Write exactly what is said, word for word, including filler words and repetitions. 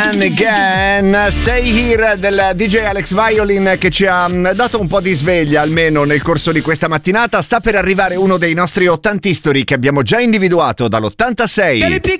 and again. Stay Here del D J Alex Violin, che ci ha dato un po' di sveglia almeno nel corso di questa mattinata. Sta per arrivare uno dei nostri ottantistori che abbiamo già individuato dall'ottantasei.